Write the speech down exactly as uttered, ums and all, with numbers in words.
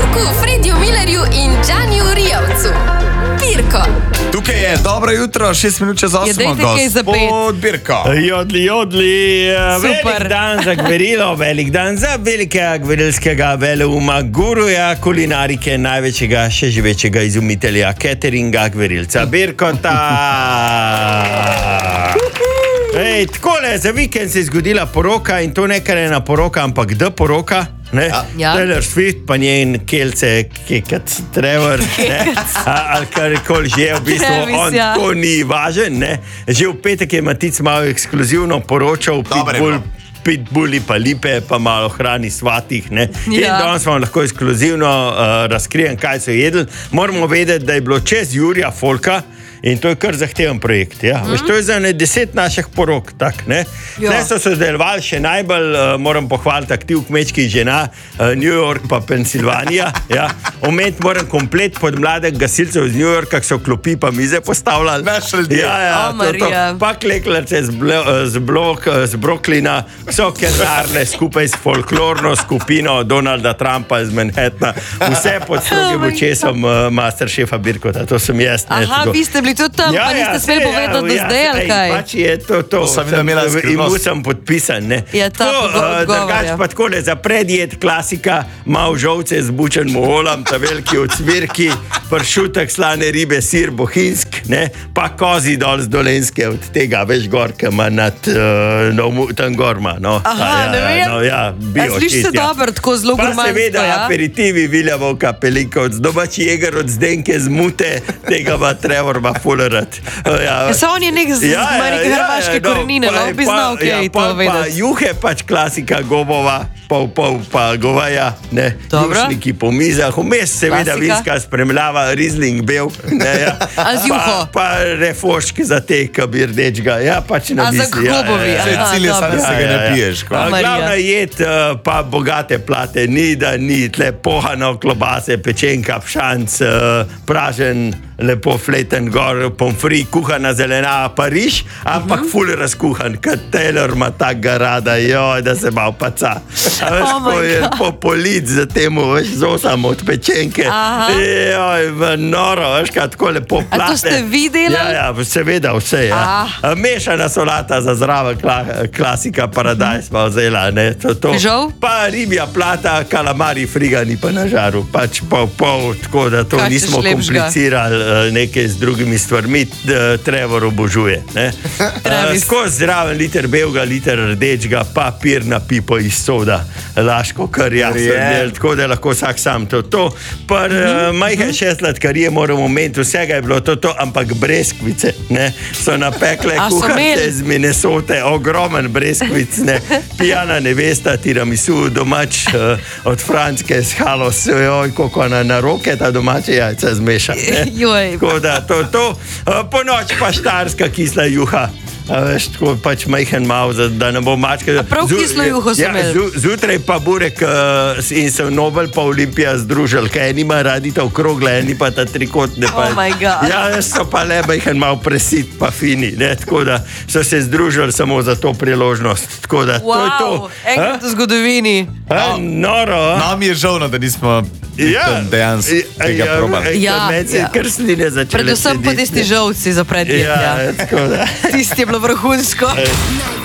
Pirku, Frediju Millerju in Džaniju Rijavcu. Pirko. Tukaj je dobro jutro, šest minut čez osmo, gospod Birko. Jodli, jodli, Super. velik dan za gverilo, velik dan za velikega gverilskega veleuma, guruja kulinarike, največjega še živečega izumitelja cateringa gverilca Birkota. Ej, takole, za vikend se je zgodila poroka in to ne kar ena poroka, ampak da poroka. Ne? Ja. Taylor Swift pa njen kelce Kekat Trevor, ne? A- ali karkoli že je v bistvu, Travis, on ja. tako ni važen, ne? Že v petek je Matic malo ekskluzivno poročal, Dobre, Pitbull, bro. Pitbulli pa lipe, pa malo hrani svatih, ne? In Ja. danes vam lahko ekskluzivno uh, razkrijem, kaj so jedli. Moramo vedeti, da je bilo čez Jurija Folka, in to je kar zahteven projekt. Ja. Mm. Veš, to je za ne deset naših porok. Tak, ne? Ja. Ne so sodelovali še najbolj, uh, moram pohvaliti, aktiv kmečkih žena, uh, New York pa Pensilvanija. Ja. Omeniti moram komplet pod mladih gasilcev iz New Yorka, ki so klopi pa mize postavljali. National Day. Ja, ja, O, to, to. Marija. Pa kleklerce z, blo, z, blok, z Brooklyna, so kenarne skupaj s folklorno skupino Donalda Trumpa iz Manhattana. Vse pod strogim Oh my očesom uh, masterchefa Birkota. To sem jaz. ne, Aha, tako. vi ste bili tudi tam, pa niste smeli povedati do zdaj, ali kaj? Pač je to, to. To sem videl, imela In skrivnost. mu sem podpisan, ne. Je ta Tako, pogo- eh, odgovor, drugače ja. pa takole, za predjed klasika, mal žolce z bučenim olom, ta veliki ocvirki, pršutek, slane ribe, sir bohinjsk, ne, pa kozi dol z Dolenjske, od tega, veš, gor, ki ima nad, uh, no, mu- tam gorma, no. Aha, ja, ne ja, vem. no, ja, bio A sliši se čist, ja. dobro, tako zelo Pa gurmansko, seveda ja? aperitivi Viljavov kapelinkovc, domači jeger od Zdenke z Mute, tega ima Trevor ima fulerat. Ja, Ja, samo on je nek z- ima neke hrvaške korenine, no, bi znal, kaj je to pol pa vedeti. juhe pač klasika gobova, pol pol pa goveja, ne, Dobro. jušniki po mizah, vmes seveda Klasika. vinska spremljava, rizling bel, ne, ja. A z juho? Pa, pa refoški za te, ki bi rdečga, ja, pač na A za misli. Ja, gobovi, ja, aha. ja. Vse cilje dobro. sam se ga ne piješ. ko. A, Marija. Glavna jed, eh, pa bogate plate, ni da ni, tle pohano, klobase, pečenka, pšanc, eh, pražen, lepo fleten gor, pomfri, kuhana zelenava, pa riž, ampak ful razkuhan, ker Taylor ima tako rada, joj, da se malo paca. A veš, Oh my ko je God. popolit za temu, veš, z osam od pečenke, Aha. joj, v noro, veš, kaj tako lepo A to plate. ste vi delali? Ja, ja, seveda vse, ja. Ah. A, Mešana solata za zdrava kla, klasika paradajz smo vzela, ne, to, to. Fižol? Pa ribja plata, kalamari frigani pa na žaru, pač pol pol, tako da to Kaj ćeš nismo lepšega? komplicirali uh, nekaj z drugimi stvarmi, uh, Trevor obožuje, ne. Uh, Travis. skozi zraven liter belega, liter rdečega, pa pir na pipo iz soda, laško, kar jaz sem Je. imel, tako da lahko vsak sam to, to. Pa Mhm. uh, majhen še sladkarije moramo omeniti, vsega je bilo to, to, ampak breskvice, ne, so napekle A so kuharice imeli? iz Minnesote, ogromen breskvic, ne, pijana nevesta, tiramisu, domač uh, od Frančke s halos, oj, koliko na, na roke ta domače jajca zmeša. ne. Joj. Tako da to, to, uh, po noč pa štarska kisla juha. A veš, tako pač majhen mal, za- da ne bo mačka. A prav kislo juho so ja, imeli? zu- Zjutraj pa burek uh, in se Nobel pa Olimpija združili, kaj eni ima radi ta okrogle, eni pa ta trikotne. Pa, Oh my God. ja, so pa le majhen mal presit pa fini, ne, tako da so se združili samo za to priložnost. Tako da to je to. Wow, enkrat v zgodovini. A? Noro, a? Nam je žal, no, da nismo Ja, dejansko tega ja, probali. Ja, Meni se ja. kar sline začele Predvsem pa slediti, tisti ne. žolci za predjed. Ja, Ja. tako da. Tisti je bilo vrhunsko. Eh,